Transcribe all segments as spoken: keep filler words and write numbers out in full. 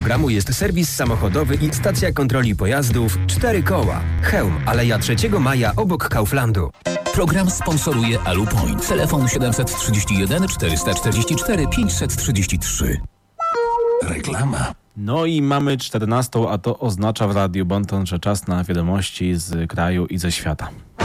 programu jest serwis samochodowy i stacja kontroli pojazdów cztery koła. Chełm, Aleja trzeciego maja obok Kauflandu. Program sponsoruje Alupoint. Telefon siedem trzy jeden cztery cztery cztery pięć trzy trzy. Reklama. No i mamy czternastą, a to oznacza w Radiu Bonton, że czas na wiadomości z kraju i ze świata.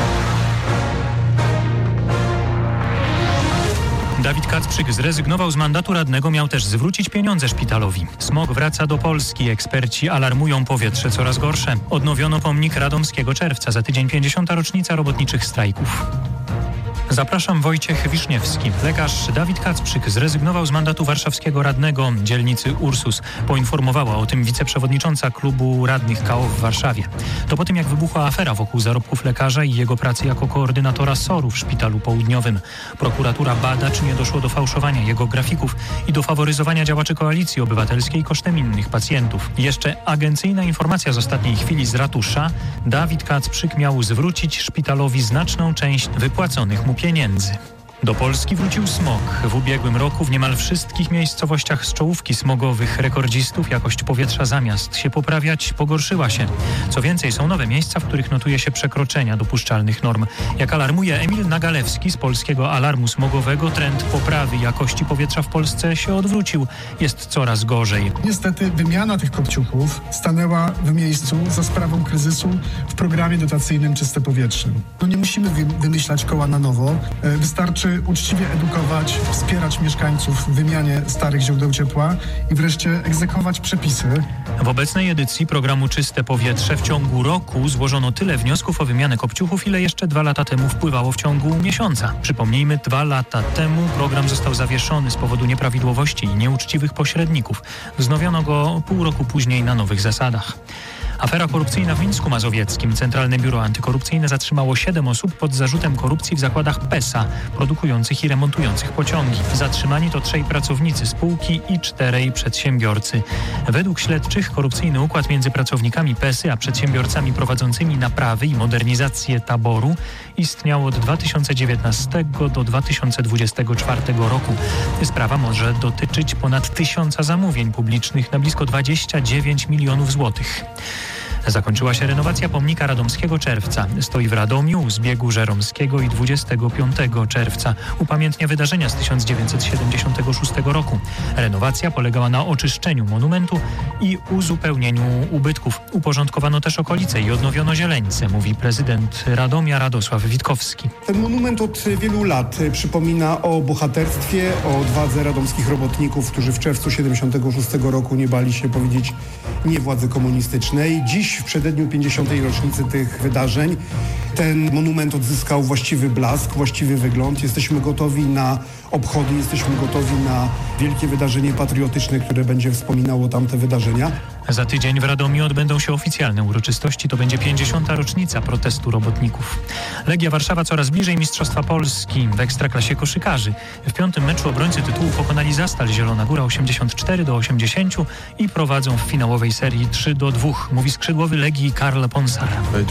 Dawid Kacprzyk zrezygnował z mandatu radnego, miał też zwrócić pieniądze szpitalowi. Smog wraca do Polski. Eksperci alarmują, powietrze coraz gorsze. Odnowiono pomnik Radomskiego Czerwca. Za tydzień pięćdziesiąta rocznica robotniczych strajków. Zapraszam, Wojciech Wiszniewski. Lekarz Dawid Kacprzyk zrezygnował z mandatu warszawskiego radnego dzielnicy Ursus. Poinformowała o tym wiceprzewodnicząca klubu radnych K O w Warszawie. To po tym, jak wybuchła afera wokół zarobków lekarza i jego pracy jako koordynatora S O R-u w Szpitalu Południowym. Prokuratura bada, czy nie doszło do fałszowania jego grafików i do faworyzowania działaczy Koalicji Obywatelskiej kosztem innych pacjentów. Jeszcze agencyjna informacja z ostatniej chwili z ratusza. Dawid Kacprzyk miał zwrócić szpitalowi znaczną część wypłaconych mu pieniędzy. Do Polski wrócił smog. W ubiegłym roku w niemal wszystkich miejscowościach z czołówki smogowych rekordzistów jakość powietrza zamiast się poprawiać, pogorszyła się. Co więcej, są nowe miejsca, w których notuje się przekroczenia dopuszczalnych norm. Jak alarmuje Emil Nagalewski z Polskiego Alarmu Smogowego, trend poprawy jakości powietrza w Polsce się odwrócił. Jest coraz gorzej. Niestety wymiana tych kopciuchów stanęła w miejscu za sprawą kryzysu w programie dotacyjnym Czyste Powietrze. No nie musimy wymyślać koła na nowo. Wystarczy uczciwie edukować, wspierać mieszkańców w wymianie starych źródeł ciepła i wreszcie egzekwować przepisy. W obecnej edycji programu Czyste Powietrze w ciągu roku złożono tyle wniosków o wymianę kopciuchów, ile jeszcze dwa lata temu wpływało w ciągu miesiąca. Przypomnijmy, dwa lata temu program został zawieszony z powodu nieprawidłowości i nieuczciwych pośredników. Wznowiono go pół roku później na nowych zasadach. Afera korupcyjna w Mińsku Mazowieckim. Centralne Biuro Antykorupcyjne zatrzymało siedem osób pod zarzutem korupcji w zakładach P E S A, produkujących i remontujących pociągi. Zatrzymani to trzej pracownicy spółki i czterej przedsiębiorcy. Według śledczych korupcyjny układ między pracownikami P E S Y a przedsiębiorcami prowadzącymi naprawy i modernizację taboru istniał od dwa tysiące dziewiętnastego do dwa tysiące dwudziestego czwartego roku. Sprawa może dotyczyć ponad tysiąca zamówień publicznych na blisko dwadzieścia dziewięć milionów złotych. Zakończyła się renowacja pomnika Radomskiego Czerwca. Stoi w Radomiu u zbiegu Żeromskiego i dwudziestego piątego czerwca. Upamiętnia wydarzenia z tysiąc dziewięćset siedemdziesiątego szóstego roku. Renowacja polegała na oczyszczeniu monumentu i uzupełnieniu ubytków. Uporządkowano też okolice i odnowiono zieleńce, mówi prezydent Radomia Radosław Witkowski. Ten monument od wielu lat przypomina o bohaterstwie, o odwadze radomskich robotników, którzy w czerwcu siedemdziesiątego szóstego roku nie bali się powiedzieć nie władzy komunistycznej. Dziś w przededniu pięćdziesiątej rocznicy tych wydarzeń ten monument odzyskał właściwy blask, właściwy wygląd. Jesteśmy gotowi na obchody, jesteśmy gotowi na wielkie wydarzenie patriotyczne, które będzie wspominało tamte wydarzenia. Za tydzień w Radomiu odbędą się oficjalne uroczystości. To będzie pięćdziesiąta rocznica protestu robotników. Legia Warszawa coraz bliżej Mistrzostwa Polski w Ekstraklasie koszykarzy. W piątym meczu obrońcy tytułu pokonali Zastal Zielona Góra osiemdziesiąt cztery do osiemdziesięciu i prowadzą w finałowej serii trzy do dwóch, mówi skrzydłowy Legii Karl Ponsar.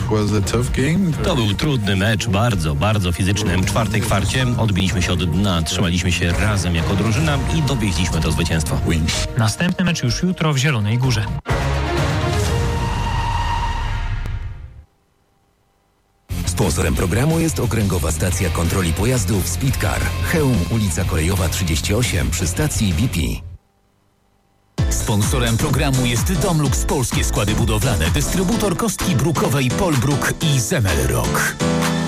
To był trudny mecz, bardzo, bardzo fizyczny. W czwartej kwarcie odbiliśmy się od dna, trzymaliśmy się razem jako drużyna i dowieźliśmy to zwycięstwo. Następny mecz już jutro w Zielonej Górze. Sponsorem programu jest Okręgowa Stacja Kontroli Pojazdów Speedcar. Chełm, ulica Kolejowa trzydzieści osiem przy stacji B P. Sponsorem programu jest Domlux Polskie Składy Budowlane, dystrybutor kostki brukowej Polbruk i Zemelrock.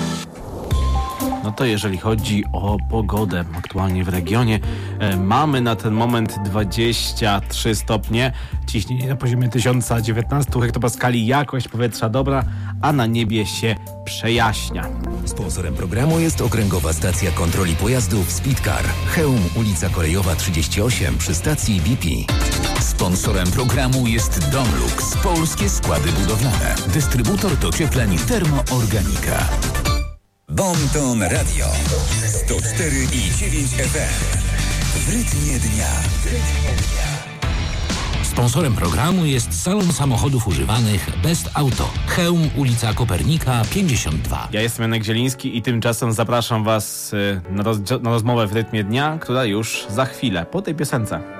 No to jeżeli chodzi o pogodę aktualnie w regionie, e, mamy na ten moment dwadzieścia trzy stopnie, ciśnienie na poziomie tysiąc dziewiętnaście hektopaskali, jakość powietrza dobra, a na niebie się przejaśnia. Sponsorem programu jest Okręgowa Stacja Kontroli Pojazdów Speedcar. Chełm, ulica Kolejowa trzydzieści osiem przy stacji B P. Sponsorem programu jest Domlux Polskie Składy Budowlane, dystrybutor dociepleń Termoorganika. Bonton Radio sto cztery i dziewięć F M. W rytmie dnia. Sponsorem programu jest Salon Samochodów Używanych Best Auto. Chełm, ulica Kopernika pięćdziesiąt dwa. Ja jestem Janek Zieliński i tymczasem zapraszam Was na, roz- na rozmowę w rytmie dnia, która już za chwilę, po tej piosence.